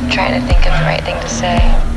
trying to think of the right thing to say.